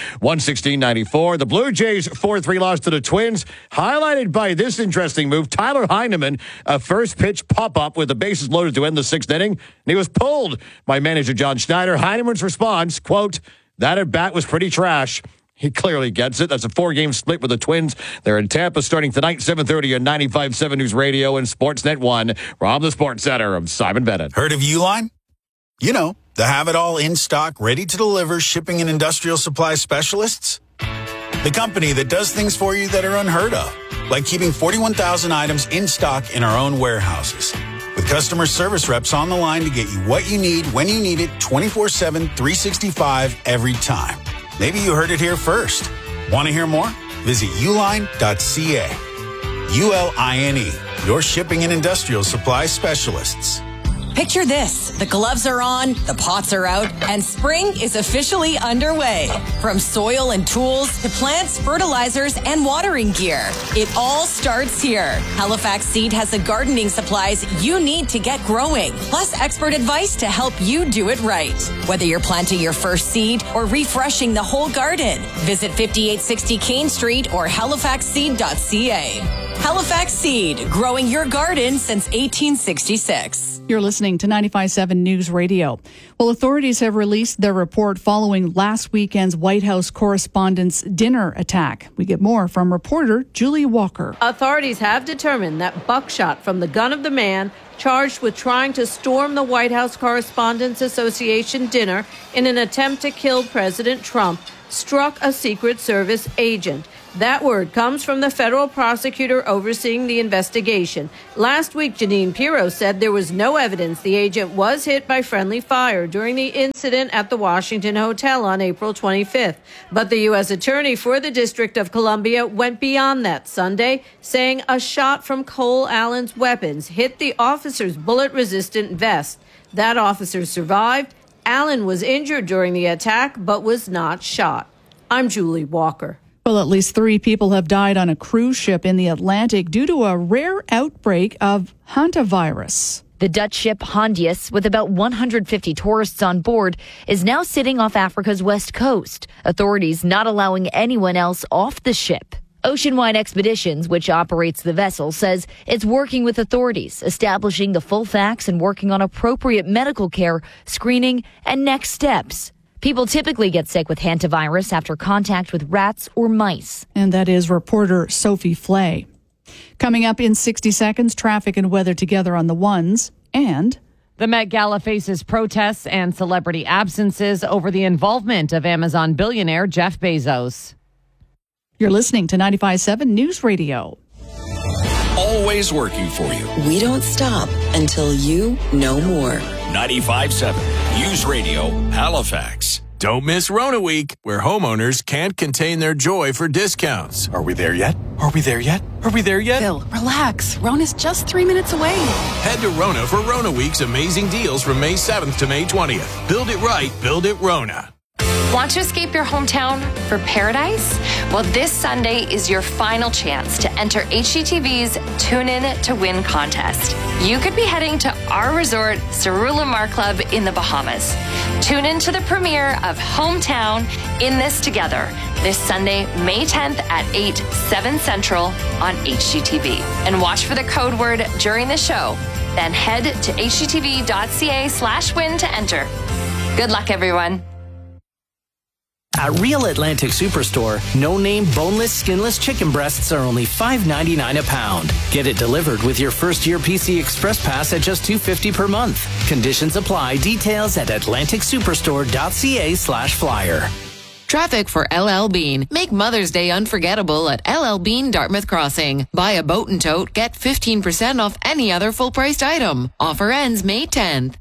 116-94. The Blue Jays 4-3 loss to the Twins, highlighted by this interesting move. Tyler Heineman, a first pitch pop-up with the bases loaded to end the 6th inning, and he was pulled by manager John Schneider. Heineman's response, quote, "That at bat was pretty trash." He clearly gets it. That's a 4-game split with the Twins. They're in Tampa starting tonight, 7:30 on 95.7 News Radio and Sportsnet 1. From the Sports Center, I'm Simon Bennett. Heard of Uline? You know, the have-it-all in-stock, ready-to-deliver shipping and industrial supply specialists. The company that does things for you that are unheard of, like keeping 41,000 items in stock in our own warehouses. With customer service reps on the line to get you what you need, when you need it, 24/7, 365, every time. Maybe you heard it here first. Want to hear more? Visit uline.ca. ULINE, your shipping and industrial supply specialists. Picture this. The gloves are on, the pots are out, and spring is officially underway. From soil and tools to plants, fertilizers, and watering gear, it all starts here. Halifax Seed has the gardening supplies you need to get growing, plus expert advice to help you do it right. Whether you're planting your first seed or refreshing the whole garden, visit 5860 Kane Street or halifaxseed.ca. Halifax Seed, growing your garden since 1866. You're listening to 95.7 News Radio. Well, authorities have released their report following last weekend's White House Correspondents' Dinner attack. We get more from reporter Julie Walker. Authorities have determined that buckshot from the gun of the man charged with trying to storm the White House Correspondents' Association dinner in an attempt to kill President Trump struck a Secret Service agent. That word comes from the federal prosecutor overseeing the investigation. Last week, Janine Pirro said there was no evidence the agent was hit by friendly fire during the incident at the Washington Hotel on April 25th. But the U.S. Attorney for the District of Columbia went beyond that Sunday, saying a shot from Cole Allen's weapons hit the officer's bullet-resistant vest. That officer survived. Allen was injured during the attack, but was not shot. I'm Julie Walker. Well, at least 3 people have died on a cruise ship in the Atlantic due to a rare outbreak of hantavirus. The Dutch ship Hondius, with about 150 tourists on board, is now sitting off Africa's west coast, authorities not allowing anyone else off the ship. Oceanwide Expeditions, which operates the vessel, says it's working with authorities, establishing the full facts and working on appropriate medical care, screening, and next steps. People typically get sick with hantavirus after contact with rats or mice. And that is reporter Sophie Flay. Coming up in 60 seconds, traffic and weather together on the ones. And the Met Gala faces protests and celebrity absences over the involvement of Amazon billionaire Jeff Bezos. You're listening to 95.7 News Radio. Always working for you. We don't stop until you know more. 95.7 News Radio, Halifax. Don't miss Rona Week, where homeowners can't contain their joy for discounts. Are we there yet? Are we there yet? Are we there yet? Phil, relax. Rona's just 3 minutes away. Head to Rona for Rona Week's amazing deals from May 7th to May 20th. Build it right, build it Rona. Want to escape your hometown for paradise? Well, this Sunday is your final chance to enter HGTV's Tune In to Win contest. You could be heading to our resort, Cerullimar Club in the Bahamas. Tune in to the premiere of Hometown in This Together this Sunday, May 10th at 8, 7 Central on HGTV. And watch for the code word during the show. Then head to hgtv.ca/win to enter. Good luck, everyone. At Real Atlantic Superstore, no-name boneless, skinless chicken breasts are only $5.99 a pound. Get it delivered with your first-year PC Express Pass at just $2.50 per month. Conditions apply. Details at atlanticsuperstore.ca/flyer. Traffic for LL Bean. Make Mother's Day unforgettable at LL Bean Dartmouth Crossing. Buy a boat and tote, get 15% off any other full-priced item. Offer ends May 10th.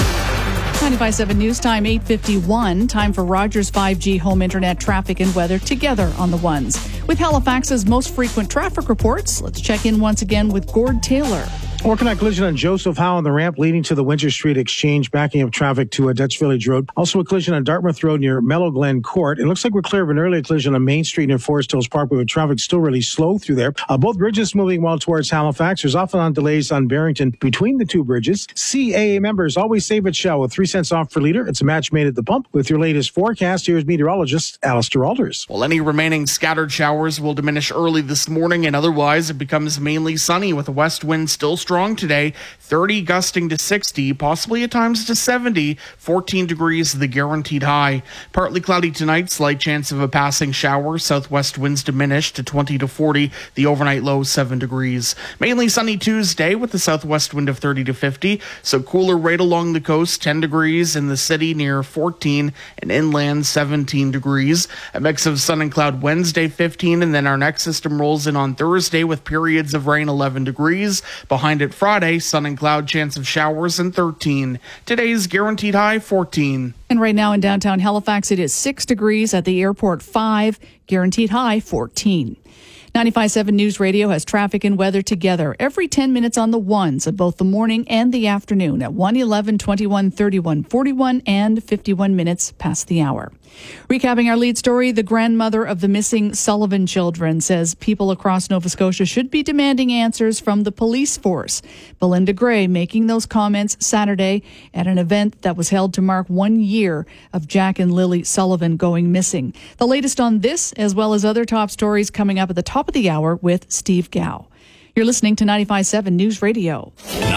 95.7 News Time, 8:51. Time for Rogers 5G home internet traffic and weather together on the ones. With Halifax's most frequent traffic reports, let's check in once again with Gord Taylor. Working on collision on Joseph Howe on the ramp leading to the Winter Street Exchange, backing up traffic to Dutch Village Road. Also a collision on Dartmouth Road near Mellow Glen Court. It looks like we're clear of an earlier collision on Main Street near Forest Hills Parkway with traffic still really slow through there. Both bridges moving well towards Halifax. There's often on delays on Barrington between the two bridges. CAA members always save at Shell with 3 cents off per liter. It's a match made at the pump. With your latest forecast, here's meteorologist Alistair Alders. Well, any remaining scattered showers will diminish early this morning, and otherwise it becomes mainly sunny with a west wind still strong today. 30 gusting to 60, possibly at times to 70. 14 degrees the guaranteed high. Partly cloudy tonight, slight chance of a passing shower. Southwest winds diminished to 20 to 40. The overnight low 7 degrees. Mainly sunny Tuesday with the southwest wind of 30 to 50. So cooler right along the coast, 10 degrees in the city near 14, and inland 17 degrees. A mix of sun and cloud Wednesday 15, and then our next system rolls in on Thursday with periods of rain 11 degrees. Behind it Friday, sun and cloud, chance of showers, and 13. Today's guaranteed high 14. And right now in downtown Halifax, it is 6 degrees. At the airport, 5. Guaranteed high 14. 95.7 News Radio has traffic and weather together every 10 minutes on the ones of both the morning and the afternoon at 1, 11, 21, 31, 41, and 51 minutes past the hour. Recapping our lead story, the grandmother of the missing Sullivan children says people across Nova Scotia should be demanding answers from the police force. Belinda Gray making those comments Saturday at an event that was held to mark 1 year of Jack and Lily Sullivan going missing. The latest on this, as well as other top stories, coming up at the top of the hour with Steve Gow. You're listening to 95.7 News Radio.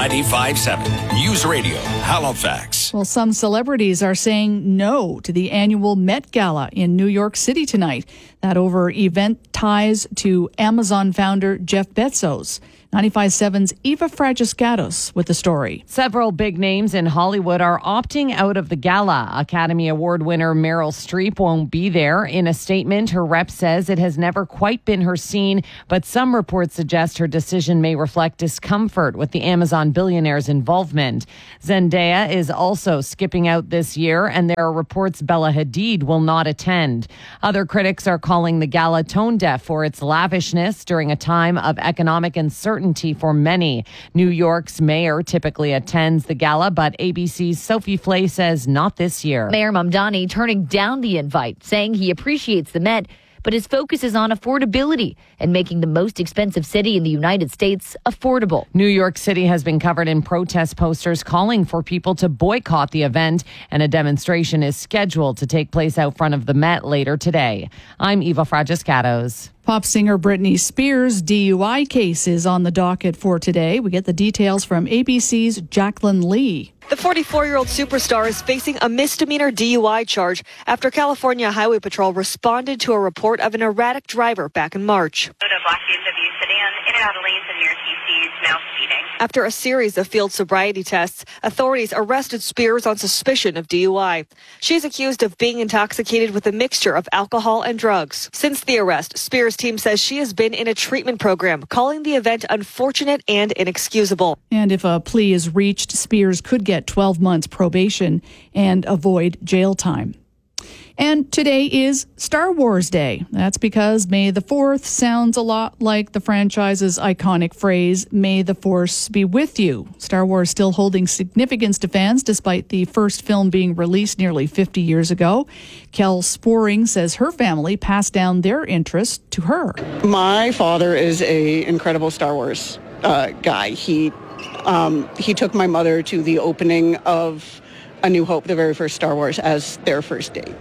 95.7 News Radio, Halifax. Well, some celebrities are saying no to the annual Met Gala in New York City tonight. That over event ties to Amazon founder Jeff Bezos. 95.7's Eva Fragiscatos with the story. Several big names in Hollywood are opting out of the gala. Academy Award winner Meryl Streep won't be there. In a statement, her rep says it has never quite been her scene, but some reports suggest her decision may reflect discomfort with the Amazon billionaire's involvement. Zendaya is also skipping out this year, and there are reports Bella Hadid will not attend. Other critics are calling the gala tone deaf for its lavishness during a time of economic uncertainty for many. New York's mayor typically attends the gala, but ABC's Sophie Flay says not this year. Mayor Mamdani turning down the invite, saying he appreciates the Met, but his focus is on affordability and making the most expensive city in the United States affordable. New York City has been covered in protest posters calling for people to boycott the event, and a demonstration is scheduled to take place out front of the Met later today. I'm Eva Fragiscatos. Pop singer Britney Spears' DUI case is on the docket for today. We get the details from ABC's Jacqueline Lee. The 44-year-old superstar is facing a misdemeanor DUI charge after California Highway Patrol responded to a report of an erratic driver back in March. Black BMW sedan in and out of lanes and near TCs, now speeding. After a series of field sobriety tests, authorities arrested Spears on suspicion of DUI. She's accused of being intoxicated with a mixture of alcohol and drugs. Since the arrest, Spears' team says she has been in a treatment program, calling the event unfortunate and inexcusable. And if a plea is reached, Spears could get 12 months probation and avoid jail time. And today is Star Wars Day. That's because May the 4th sounds a lot like the franchise's iconic phrase, May the Force be with you. Star Wars still holding significance to fans despite the first film being released nearly 50 years ago. Kel Sporing says her family passed down their interest to her. My father is an incredible Star Wars guy. He took my mother to the opening of A New Hope, the very first Star Wars, as their first date.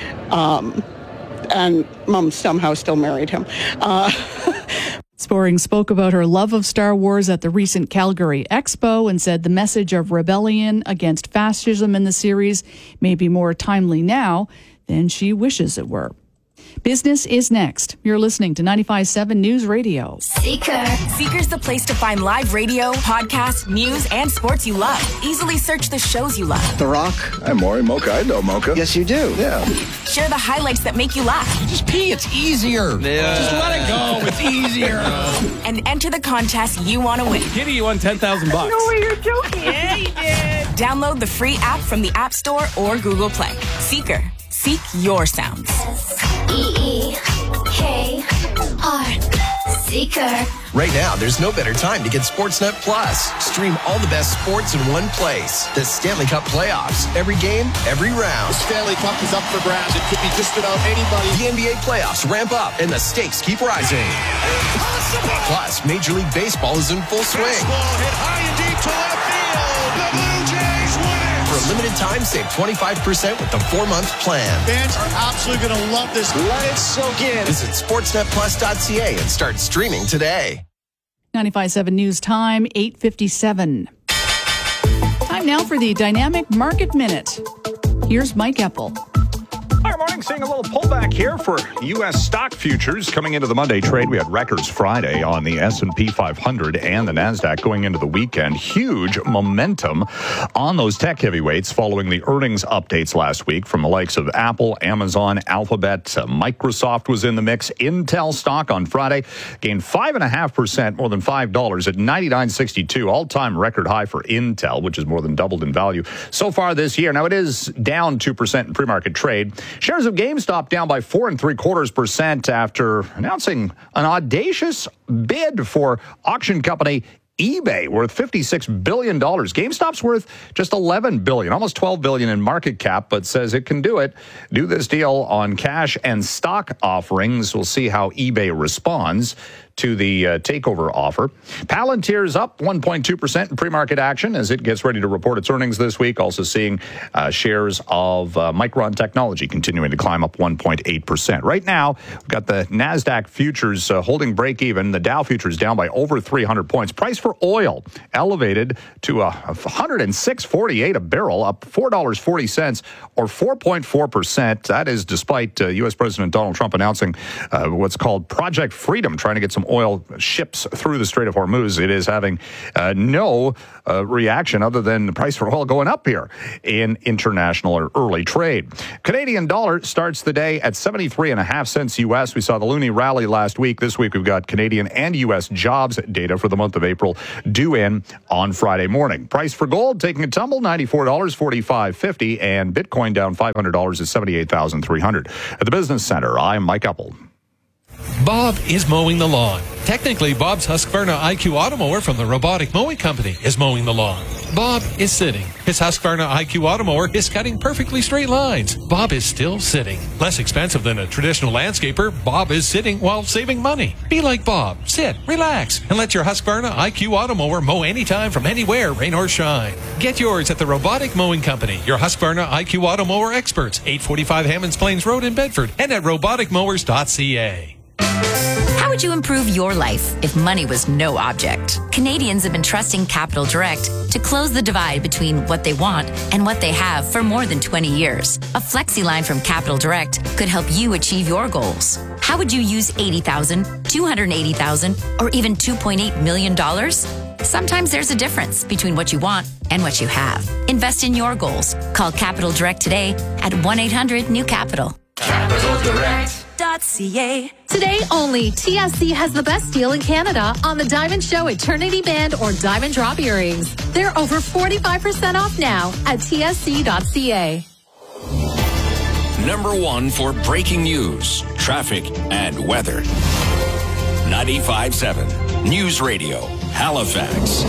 And Mom somehow still married him. Sporing spoke about her love of Star Wars at the recent Calgary Expo and said the message of rebellion against fascism in the series may be more timely now than she wishes it were. Business is next. You're listening to 95.7 News Radio. Seeker. Seeker's the place to find live radio, podcasts, news, and sports you love. Easily search the shows you love. The Rock. I'm Maury Mocha. I know Mocha. Yes, you do. Yeah. Share the highlights that make you laugh. Just pee. It's easier. Yeah. Just let it go. It's easier. And enter the contest you want to win. Kitty, you won $10,000. No way, you're joking. Yeah, you did. Download the free app from the App Store or Google Play. Seeker. Seek your sounds. S-E-E-K-R. Seeker. Right now, there's no better time to get Sportsnet Plus. Stream all the best sports in one place. The Stanley Cup playoffs. Every game, every round. The Stanley Cup is up for grabs. It could be just about anybody. The NBA playoffs ramp up and the stakes keep rising. Impossible! Plus, Major League Baseball is in full swing. Baseball hit high and deep to left field. The Blue Jays win it. For a limited time, save 25% with the 4-month plan. Fans are absolutely going to love this. Let it soak in. Visit sportsnetplus.ca and start streaming today. 95.7 News Time, 8:57. Time now for the Dynamic Market Minute. Here's Mike Eppel. Hi, morning. Seeing a little pullback here for U.S. stock futures coming into the Monday trade. We had records Friday on the S&P 500 and the NASDAQ going into the weekend. Huge momentum on those tech heavyweights following the earnings updates last week from the likes of Apple, Amazon, Alphabet, Microsoft was in the mix. Intel stock on Friday gained 5.5%, more than $5 at $99.62. All-time record high for Intel, which is more than doubled in value so far this year. Now, it is down 2% in pre-market trade. Share Shares of GameStop down by 4.75% after announcing an audacious bid for auction company eBay, worth $56 billion. GameStop's worth just $11 billion, almost $12 billion in market cap, but says it can do this deal on cash and stock offerings. We'll see how eBay responds to the takeover offer. Palantir's up 1.2% in pre-market action as it gets ready to report its earnings this week. Also seeing shares of Micron Technology continuing to climb up 1.8%. Right now, we've got the NASDAQ futures holding break even. The Dow futures down by over 300 points. Price for oil elevated to $106.48 a barrel, up $4.40 or 4.4%. That is despite U.S. President Donald Trump announcing what's called Project Freedom, trying to get some oil ships through the Strait of Hormuz. It is having no reaction other than the price for oil going up here in international or early trade. Canadian dollar starts the day at 73.5 cents U.S. We saw the loonie rally last week. This week we've got Canadian and U.S. jobs data for the month of April due in on Friday morning. Price for gold taking a tumble, $94.45.50, and Bitcoin down $500 at $78,300. At the Business Center, I'm Mike Uppel. Bob is mowing the lawn. Technically, Bob's Husqvarna IQ Automower from the Robotic Mowing Company is mowing the lawn. Bob is sitting. His Husqvarna IQ Automower is cutting perfectly straight lines. Bob is still sitting. Less expensive than a traditional landscaper, Bob is sitting while saving money. Be like Bob. Sit, relax, and let your Husqvarna IQ Automower mow anytime from anywhere, rain or shine. Get yours at the Robotic Mowing Company, your Husqvarna IQ Automower experts, 845 Hammonds Plains Road in Bedford, and at roboticmowers.ca. How would you improve your life if money was no object? Canadians have been trusting Capital Direct to close the divide between what they want and what they have for more than 20 years. A flexi line from Capital Direct could help you achieve your goals. How would you use $80,000, $280,000, or even $2.8 million? Sometimes there's a difference between what you want and what you have. Invest in your goals. Call Capital Direct today at 1-800-NEW-CAPITAL. CapitalDirect.ca. Today only, TSC has the best deal in Canada on the Diamond Show Eternity Band or Diamond Drop earrings. They're over 45% off now at TSC.ca. Number one for breaking news, traffic, and weather. 95.7 News Radio, Halifax.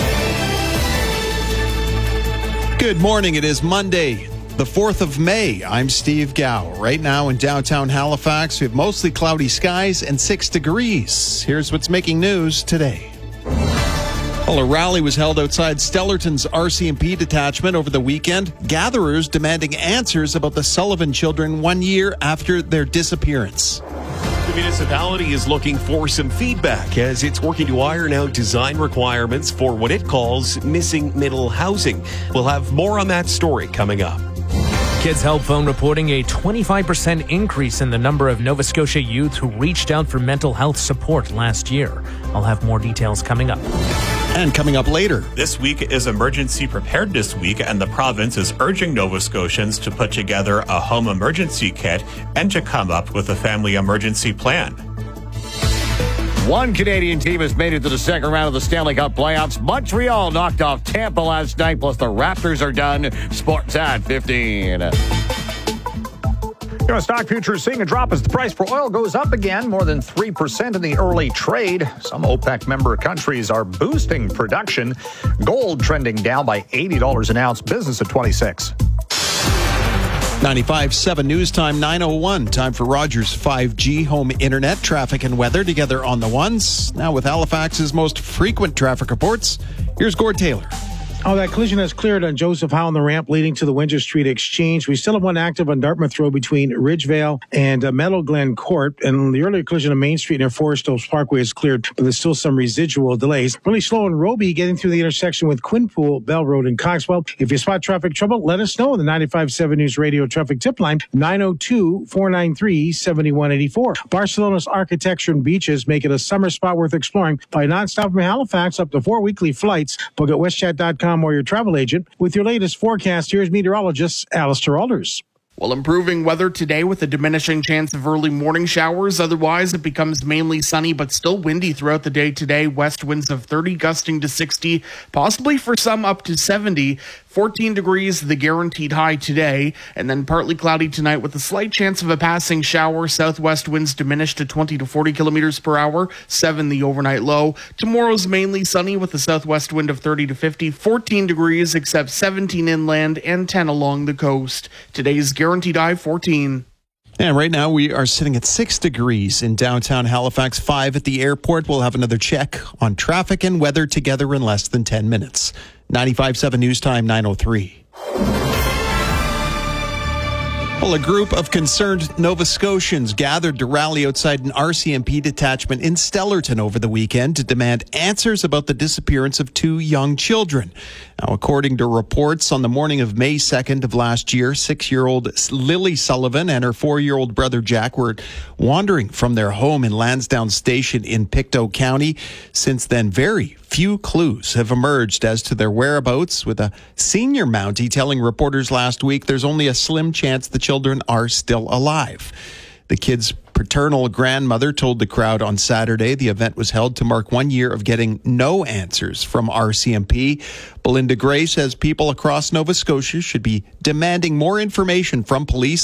Good morning. It is Monday, the 4th of May. I'm Steve Gow. Right now in downtown Halifax, we have mostly cloudy skies and 6 degrees. Here's what's making news today. Well, a rally was held outside Stellarton's RCMP detachment over the weekend. Gatherers demanding answers about the Sullivan children 1 year after their disappearance. The municipality is looking for some feedback as it's working to iron out design requirements for what it calls missing middle housing. We'll have more on that story coming up. Kids Help Phone reporting a 25% increase in the number of Nova Scotia youth who reached out for mental health support last year. I'll have more details coming up. And coming up later. This week is Emergency Preparedness Week, and the province is urging Nova Scotians to put together a home emergency kit and to come up with a family emergency plan. One Canadian team has made it to the second round of the Stanley Cup playoffs. Montreal knocked off Tampa last night, plus the Raptors are done. Sports at 15. Stock futures seeing a drop as the price for oil goes up again, more than 3% in the early trade. Some OPEC member countries are boosting production. Gold trending down by $80 an ounce. Business at 26. 95.7 News Time, 9:01. Time for Rogers 5G home internet, traffic and weather together on the ones. Now with Halifax's most frequent traffic reports, here's Gord Taylor. Oh, that collision has cleared on Joseph Howe on the ramp leading to the Windsor Street Exchange. We still have one active on Dartmouth Road between Ridgevale and Meadow Glen Court. And the earlier collision on Main Street near Forest Hills Parkway is cleared, but there's still some residual delays. Really slow in Roby getting through the intersection with Quinpool, Bell Road, and Coxwell. If you spot traffic trouble, let us know on the 95.7 News Radio traffic tip line, 902-493-7184. Barcelona's architecture and beaches make it a summer spot worth exploring. By nonstop from Halifax up to 4 weekly flights. Book at westjet.com or your travel agent. With your latest forecast, here's meteorologist Alistair Alders. Well, improving weather today with a diminishing chance of early morning showers. Otherwise, it becomes mainly sunny but still windy throughout the day today. West winds of 30 gusting to 60, possibly for some up to 70. 14 degrees, the guaranteed high today, and then partly cloudy tonight with a slight chance of a passing shower. Southwest winds diminished to 20 to 40 kilometers per hour, 7 the overnight low. Tomorrow's mainly sunny with a southwest wind of 30 to 50, 14 degrees except 17 inland and 10 along the coast. Today's guaranteed high 14. And right now we are sitting at 6 degrees in downtown Halifax, 5 at the airport. We'll have another check on traffic and weather together in less than 10 minutes. 95.7 News Time, 9:03. Well, a group of concerned Nova Scotians gathered to rally outside an RCMP detachment in Stellarton over the weekend to demand answers about the disappearance of 2 young children. Now, according to reports, on the morning of May 2nd of last year, 6-year-old Lily Sullivan and her 4-year-old brother Jack were wandering from their home in Lansdowne Station in Pictou County. Since then, very few clues have emerged as to their whereabouts, with a senior Mountie telling reporters last week there's only a slim chance the children are still alive. The kids' paternal grandmother told the crowd on Saturday the event was held to mark 1 year of getting no answers from RCMP. Belinda Gray says people across Nova Scotia should be demanding more information from police